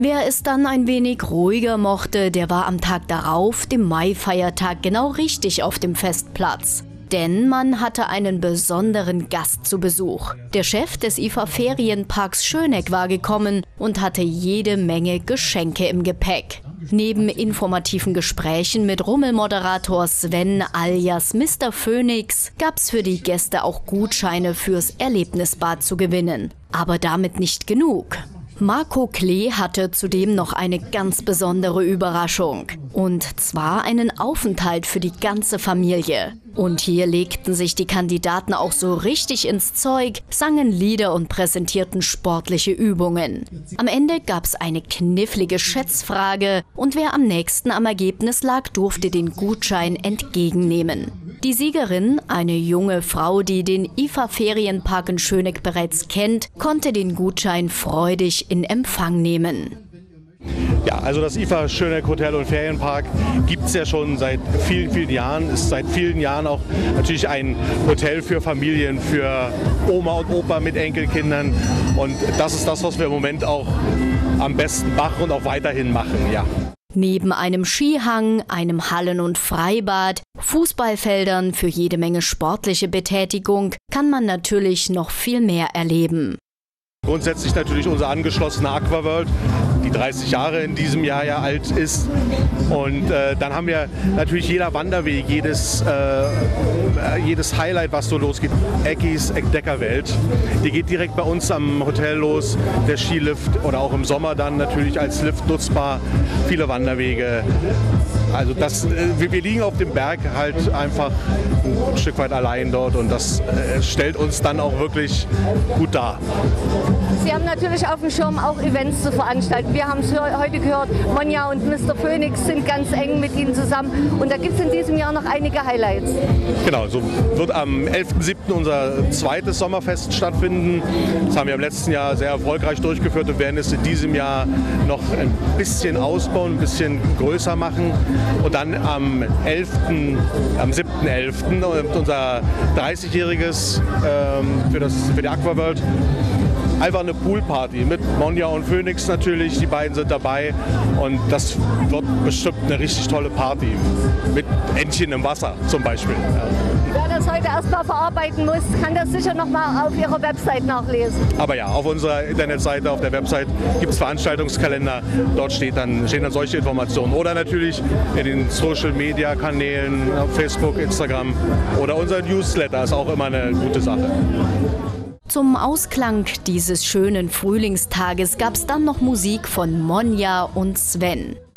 Wer es dann ein wenig ruhiger mochte, der war am Tag darauf, dem Maifeiertag, genau richtig auf dem Festplatz. Denn man hatte einen besonderen Gast zu Besuch. Der Chef des IFA-Ferienparks Schöneck war gekommen und hatte jede Menge Geschenke im Gepäck. Neben informativen Gesprächen mit Rummelmoderator Sven alias Mr. Phoenix gab's für die Gäste auch Gutscheine fürs Erlebnisbad zu gewinnen. Aber damit nicht genug. Marco Klee hatte zudem noch eine ganz besondere Überraschung. Und zwar einen Aufenthalt für die ganze Familie. Und hier legten sich die Kandidaten auch so richtig ins Zeug, sangen Lieder und präsentierten sportliche Übungen. Am Ende gab's eine knifflige Schätzfrage und wer am nächsten am Ergebnis lag, durfte den Gutschein entgegennehmen. Die Siegerin, eine junge Frau, die den IFA-Ferienpark in Schöneck bereits kennt, konnte den Gutschein freudig in Empfang nehmen. Ja, also das IFA Schöneck Hotel und Ferienpark gibt es ja schon seit vielen, vielen Jahren. Ist seit vielen Jahren auch natürlich ein Hotel für Familien, für Oma und Opa mit Enkelkindern. Und das ist das, was wir im Moment auch am besten machen und auch weiterhin machen, ja. Neben einem Skihang, einem Hallen- und Freibad, Fußballfeldern für jede Menge sportliche Betätigung kann man natürlich noch viel mehr erleben. Grundsätzlich natürlich unser angeschlossene Aquaworld, die 30 Jahre in diesem Jahr ja alt ist. Und dann haben wir natürlich jeder Wanderweg, jedes Highlight, was so losgeht. Eckis Entdeckerwelt, die geht direkt bei uns am Hotel los. Der Skilift oder auch im Sommer dann natürlich als Lift nutzbar. Viele Wanderwege. Also wir liegen auf dem Berg halt einfach ein Stück weit allein dort und das stellt uns dann auch wirklich gut dar. Sie haben natürlich auf dem Schirm auch Events zu veranstalten. Wir haben es heute gehört, Monja und Mr. Phoenix sind ganz eng mit Ihnen zusammen und da gibt es in diesem Jahr noch einige Highlights. Genau, so wird am 11.07. unser zweites Sommerfest stattfinden. Das haben wir im letzten Jahr sehr erfolgreich durchgeführt und werden es in diesem Jahr noch ein bisschen ausbauen, ein bisschen größer machen. Und dann am 7.11. unser 30-jähriges für die Aquaworld. Einfach eine Poolparty mit Monja und Phoenix natürlich, die beiden sind dabei und das wird bestimmt eine richtig tolle Party mit Entchen im Wasser zum Beispiel. Ja. Wer das heute erstmal verarbeiten muss, kann das sicher nochmal auf Ihrer Website nachlesen. Aber ja, auf unserer Internetseite, auf der Website gibt es Veranstaltungskalender, dort stehen dann solche Informationen oder natürlich in den Social-Media-Kanälen, auf Facebook, Instagram oder unser Newsletter ist auch immer eine gute Sache. Zum Ausklang dieses schönen Frühlingstages gab's dann noch Musik von Monja und Sven.